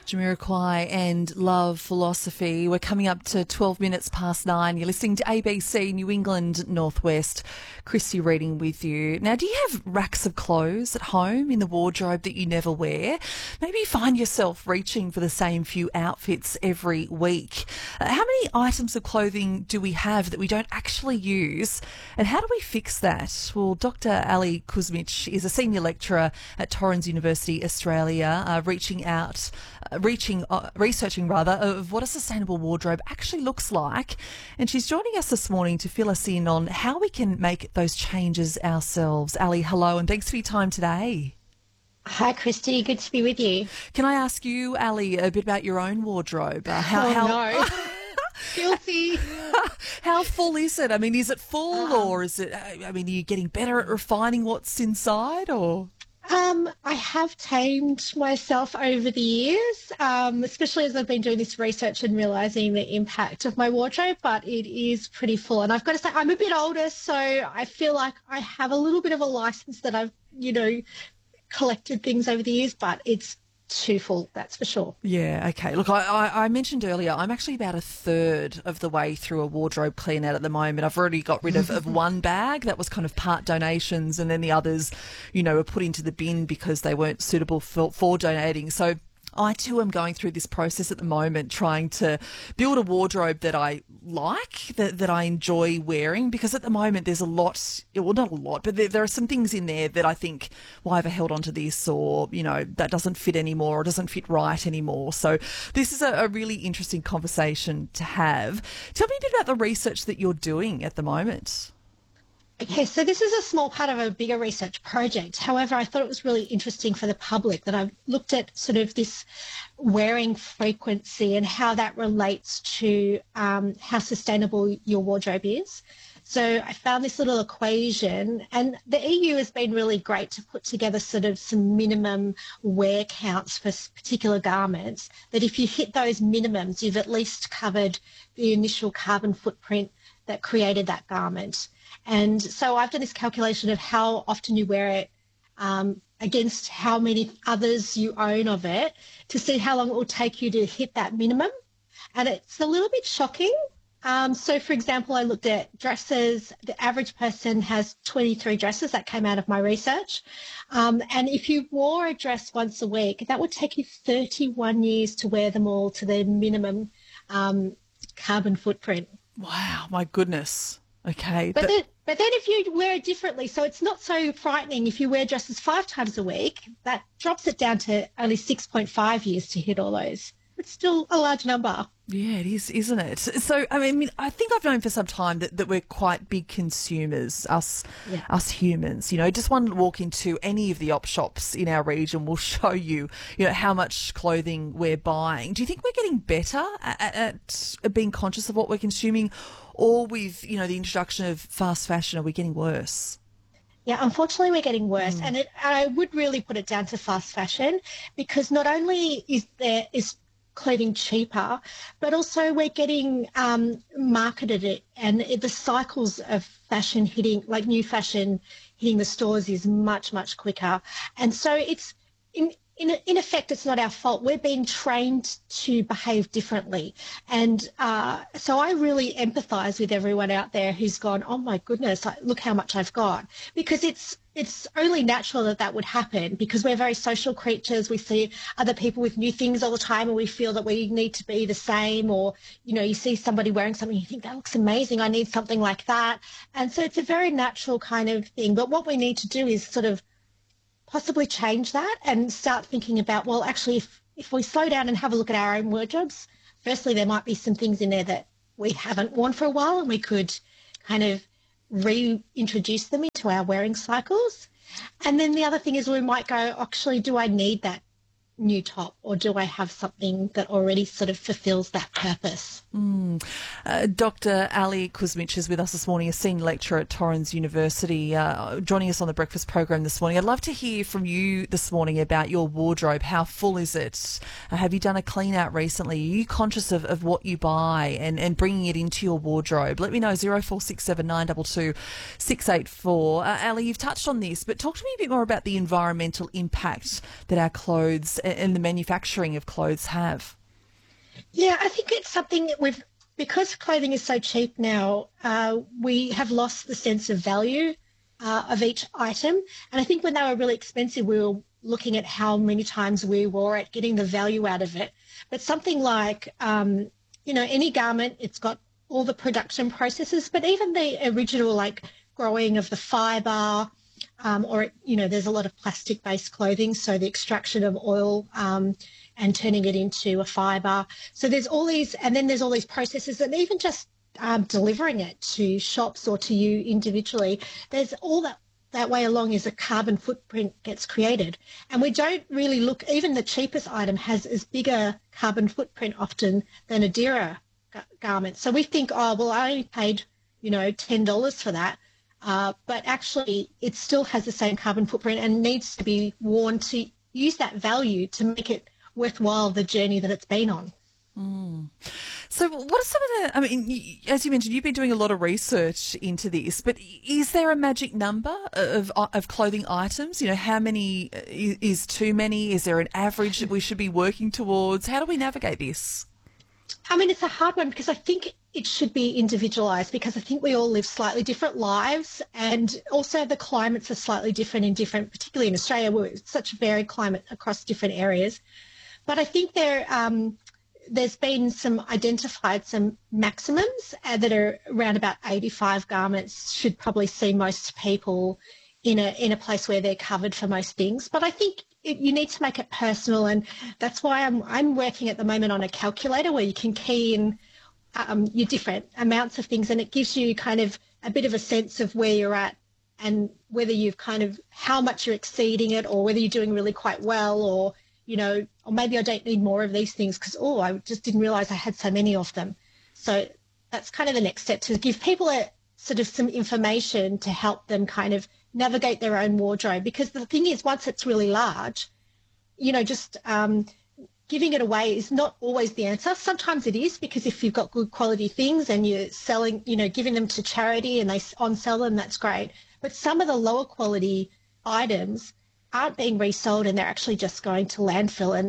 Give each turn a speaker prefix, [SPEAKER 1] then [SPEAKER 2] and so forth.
[SPEAKER 1] Jamiroquai and Love Philosophy. We're coming up to 12 minutes past 9. You're listening to ABC New England Northwest. Christy reading with you. Now, do you have racks of clothes at home in the wardrobe that you never wear? Maybe you find yourself reaching for the same few outfits every week. How many items of clothing do we have that we don't actually use? And how do we fix that? Well, Dr. Ali Kuzmic is a senior lecturer at Torrens University, Australia, researching of what a sustainable wardrobe actually looks like. And she's joining us this morning to fill us in on how we can make those changes ourselves. Ali, hello, and thanks for your time today.
[SPEAKER 2] Hi, Christy. Good to be with you.
[SPEAKER 1] Can I ask you, Ali, a bit about your own wardrobe?
[SPEAKER 2] No. Guilty.
[SPEAKER 1] How full is it? I mean, is it full or is it, are you getting better at refining what's inside or?
[SPEAKER 2] I have tamed myself over the years, especially as I've been doing this research and realising the impact of my wardrobe, but it is pretty full. And I've got to say, I'm a bit older, so I feel like I have a little bit of a licence that I've, collected things over the years, but it's too full, that's for sure.
[SPEAKER 1] Yeah, okay. Look, I mentioned earlier, I'm actually about a third of the way through a wardrobe clean out at the moment. I've already got rid of one bag that was kind of part donations, and then the others, were put into the bin because they weren't suitable for donating. So I too am going through this process at the moment, trying to build a wardrobe that I like, that I enjoy wearing, because at the moment there's a lot, well, not a lot, but there are some things in there that I think, why have I held on to this, or, that doesn't fit anymore or doesn't fit right anymore. So this is a really interesting conversation to have. Tell me a bit about the research that you're doing at the moment.
[SPEAKER 2] Okay, so this is a small part of a bigger research project. However, I thought it was really interesting for the public that I've looked at sort of this wearing frequency and how that relates to how sustainable your wardrobe is. So I found this little equation, and the EU has been really great to put together sort of some minimum wear counts for particular garments, that if you hit those minimums, you've at least covered the initial carbon footprint that created that garment. And so I've done this calculation of how often you wear it against how many others you own of it to see how long it will take you to hit that minimum. And it's a little bit shocking. So, for example, I looked at dresses. The average person has 23 dresses. That came out of my research. And if you wore a dress once a week, that would take you 31 years to wear them all to their minimum carbon footprint.
[SPEAKER 1] Wow, my goodness. Okay.
[SPEAKER 2] But then if you wear it differently, so it's not so frightening if you wear dresses 5 times a week, that drops it down to only 6.5 years to hit all those. It's still a large number.
[SPEAKER 1] Yeah, it is, isn't it? So, I think I've known for some time that we're quite big consumers, us humans. Just one walk into any of the op shops in our region will show you, how much clothing we're buying. Do you think we're getting better at being conscious of what we're consuming, or with, the introduction of fast fashion, are we getting worse?
[SPEAKER 2] Yeah, unfortunately, we're getting worse. And I would really put it down to fast fashion, because not only is clothing cheaper, but also we're getting marketed it, and the cycles of fashion hitting, like new fashion hitting the stores, is much, much quicker. And so it's in effect, it's not our fault. We're being trained to behave differently. And so I really empathise with everyone out there who's gone, oh my goodness, look how much I've got. Because it's only natural that would happen, because we're very social creatures. We see other people with new things all the time, and we feel that we need to be the same. Or, you see somebody wearing something, you think, that looks amazing, I need something like that. And so it's a very natural kind of thing. But what we need to do is sort of possibly change that and start thinking about, well, actually, if we slow down and have a look at our own wardrobes, firstly, there might be some things in there that we haven't worn for a while, and we could kind of reintroduce them into our wearing cycles. And then the other thing is, we might go, actually, do I need that new top, or do I have something that already sort of fulfills that purpose?
[SPEAKER 1] Dr. Ali Kuzmic is with us this morning, a senior lecturer at Torrens University, joining us on the breakfast program this morning. I'd love to hear from you this morning about your wardrobe. How full is it? Have you done a clean out recently? Are you conscious of what you buy and bringing it into your wardrobe? Let me know, 0467 922 684. Ali, you've touched on this, but talk to me a bit more about the environmental impact that our clothes and the manufacturing of clothes have?
[SPEAKER 2] Yeah, I think it's something that because clothing is so cheap now, we have lost the sense of value of each item. And I think when they were really expensive, we were looking at how many times we wore it, getting the value out of it. But something like, any garment, it's got all the production processes, but even the original, like growing of the fibre, there's a lot of plastic-based clothing, so the extraction of oil and turning it into a fibre. So there's all these, and then there's all these processes, and even just delivering it to shops or to you individually, there's all that way along is a carbon footprint gets created. And we don't really look, even the cheapest item has as big a carbon footprint often than a dearer garment. So we think, oh, well, I only paid, $10 for that. But actually it still has the same carbon footprint and needs to be worn to use that value to make it worthwhile, the journey that it's been on.
[SPEAKER 1] So what are some of as you mentioned, you've been doing a lot of research into this, but is there a magic number of clothing items? How many is too many? Is there an average that we should be working towards? How do we navigate this?
[SPEAKER 2] It's a hard one because I think it should be individualised, because I think we all live slightly different lives, and also the climates are slightly different particularly in Australia, where it's such a varied climate across different areas. But I think there's been identified some maximums that are around about 85 garments should probably see most people in a place where they're covered for most things. But I think you need to make it personal, and that's why I'm working at the moment on a calculator where you can key in your different amounts of things, and it gives you kind of a bit of a sense of where you're at and whether you've how much you're exceeding it, or whether you're doing really quite well, or or maybe I don't need more of these things because, I just didn't realise I had so many of them. So that's kind of the next step, to give people some information to help them kind of navigate their own wardrobe. Because the thing is, once it's really large, just giving it away is not always the answer. Sometimes it is, because if you've got good quality things and you're selling, giving them to charity and they on-sell them, that's great. But some of the lower quality items aren't being resold and they're actually just going to landfill. And